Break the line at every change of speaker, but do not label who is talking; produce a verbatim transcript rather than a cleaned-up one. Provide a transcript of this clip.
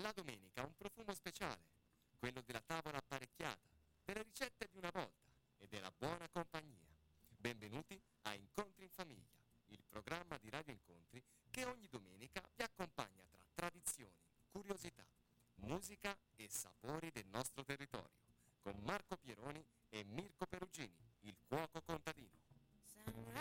La domenica ha un profumo speciale, quello della tavola apparecchiata, delle ricette di una volta e della buona compagnia. Benvenuti a Incontri in Famiglia, il programma di Radio Incontri che ogni domenica vi accompagna tra tradizioni, curiosità, musica e sapori del nostro territorio, con Marco Pieroni e Mirko Perugini, il cuoco contadino.